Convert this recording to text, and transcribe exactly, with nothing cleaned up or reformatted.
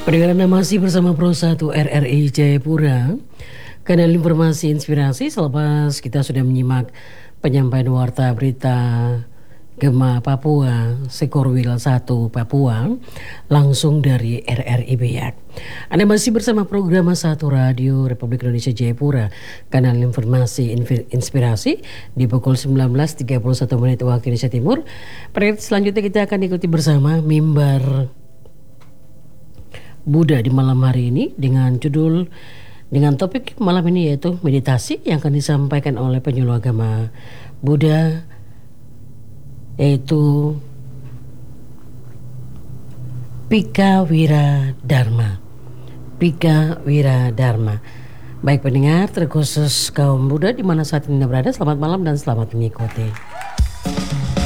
Pendengar Anda masih bersama Pro satu R R I Jayapura, kanal informasi inspirasi. Selepas kita sudah menyimak penyampaian warta berita Gema Papua, Sekorwil satu Papua, langsung dari R R I Biak. Anda masih bersama program satu Radio Republik Indonesia Jayapura, kanal informasi inspirasi di pukul sembilan belas tiga puluh satu menit waktu Indonesia Timur. Pada selanjutnya kita akan ikuti bersama mimbar Buddha di malam hari ini dengan judul, dengan topik malam ini yaitu meditasi yang akan disampaikan oleh penyuluh agama Buddha, yaitu Pika Wiradharma. Pika Wiradharma. Baik pendengar, terkhusus kaum Buddha di mana saat ini Anda berada, selamat malam dan selamat mengikuti.